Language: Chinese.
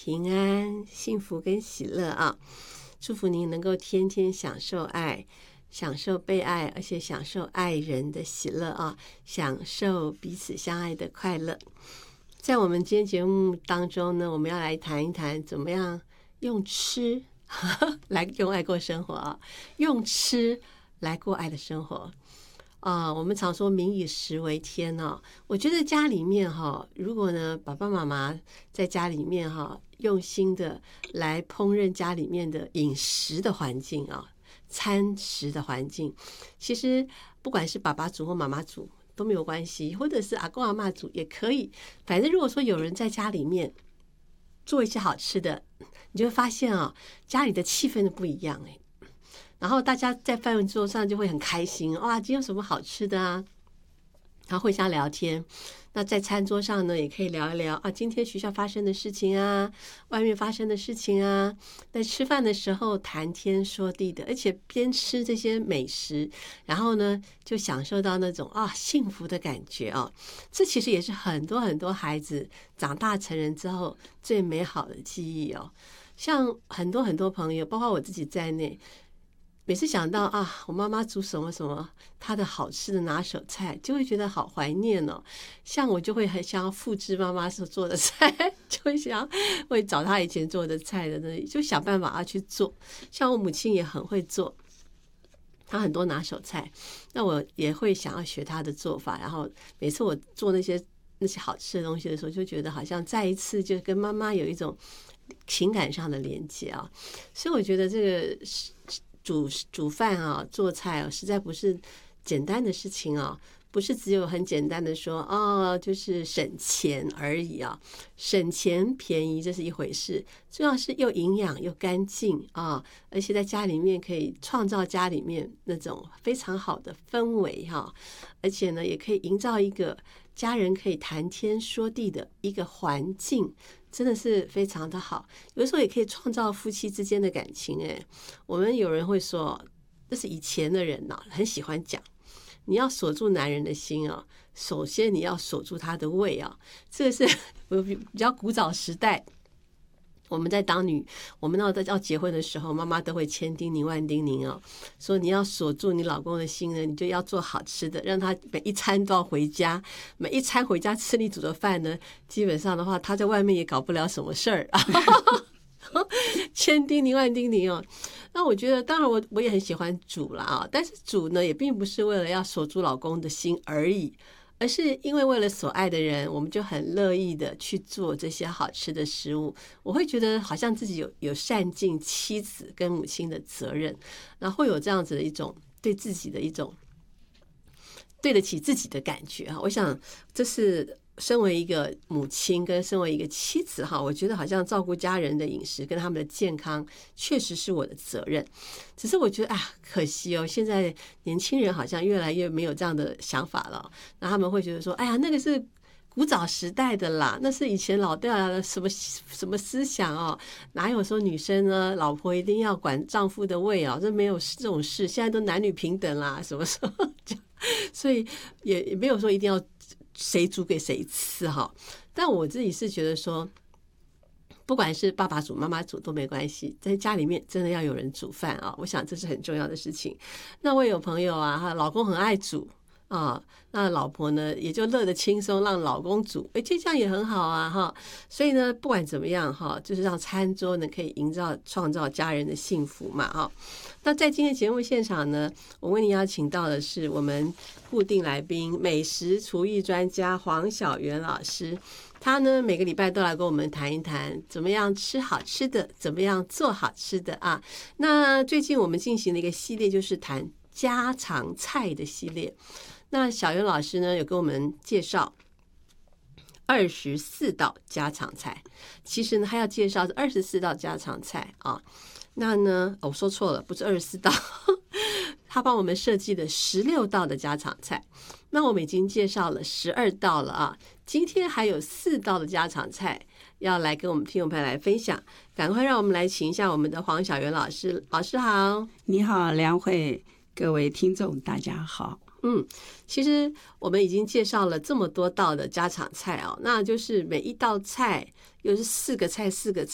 平安、幸福跟喜乐啊！祝福您能够天天享受爱，享受被爱，而且享受爱人的喜乐啊，享受彼此相爱的快乐。在我们今天节目当中呢，我们要来谈一谈怎么样用吃来用爱过生活啊，用吃来过爱的生活。我们常说民以食为天哦。我觉得家里面如果呢爸爸妈妈在家里面用心的来烹饪家里面的饮食的环境餐食的环境，其实不管是爸爸煮或妈妈煮都没有关系，或者是阿公阿嬷煮也可以。反正如果说有人在家里面做一些好吃的，你就会发现家里的气氛都不一样然后大家在饭桌上就会很开心，哇，今天有什么好吃的啊？然后互相聊天。那在餐桌上呢，也可以聊一聊今天学校发生的事情啊，外面发生的事情啊。在吃饭的时候谈天说地的，而且边吃这些美食，然后呢就享受到那种幸福的感觉这其实也是很多很多孩子长大成人之后最美好的记忆像很多很多朋友，包括我自己在内，每次想到我妈妈煮什么什么她的好吃的拿手菜，就会觉得好怀念像我就会很想要复制妈妈所做的菜，就会找她以前做的菜的那里，就想办法要去做。像我母亲也很会做，她很多拿手菜，那我也会想要学她的做法。然后每次我做那些好吃的东西的时候，就觉得好像再一次就跟妈妈有一种情感上的连接所以我觉得这个煮饭做菜实在不是简单的事情不是只有很简单的说就是省钱而已省钱便宜这是一回事，重要是又营养又干净而且在家里面可以创造家里面那种非常好的氛围而且呢也可以营造一个家人可以谈天说地的一个环境，真的是非常的好。有的时候也可以创造夫妻之间的感情我们有人会说，这是以前的人很喜欢讲，你要锁住男人的心首先你要锁住他的胃这个是比较古早时代。我们要结婚的时候，妈妈都会千叮咛万叮咛说你要锁住你老公的心呢，你就要做好吃的，让他每一餐都要回家，每一餐回家吃你煮的饭呢，基本上的话他在外面也搞不了什么事儿千叮咛万叮咛那我觉得当然我也很喜欢煮啦但是煮呢也并不是为了要锁住老公的心而已，而是因为为了所爱的人，我们就很乐意的去做这些好吃的食物。我会觉得好像自己有善尽妻子跟母亲的责任，然后会有这样子的一种对自己的一种对得起自己的感觉我想这是身为一个母亲跟身为一个妻子我觉得好像照顾家人的饮食跟他们的健康确实是我的责任。只是我觉得可惜现在年轻人好像越来越没有这样的想法了，那他们会觉得说那个是古早时代的啦，那是以前老掉牙的什么思想哪有说女生呢老婆一定要管丈夫的胃这没有这种事，现在都男女平等啦什么时候所以也没有说一定要谁煮给谁吃但我自己是觉得说，不管是爸爸煮妈妈煮都没关系，在家里面真的要有人煮饭我想这是很重要的事情。那我有朋友老公很爱煮那老婆呢也就乐得轻松，让老公煮这样也很好所以呢不管怎么样就是让餐桌呢可以创造家人的幸福嘛那在今天节目现场呢，我为您邀请到的是我们固定来宾美食厨艺专家黄小媛老师。他呢每个礼拜都来跟我们谈一谈怎么样吃好吃的，怎么样做好吃的那最近我们进行了一个系列，就是谈家常菜的系列。那小媛老师呢有跟我们介绍24道家常菜，其实呢他要介绍24道家常菜那呢我说错了，不是24道他帮我们设计了16道的家常菜。那我们已经介绍了12道了今天还有4道的家常菜要来跟我们听众朋友来分享。赶快让我们来请一下我们的黄小媛老师。老师好。 你好梁慧，各位听众大家好。 其实我们已经介绍了这么多道的家常菜那就是每一道菜又是4个菜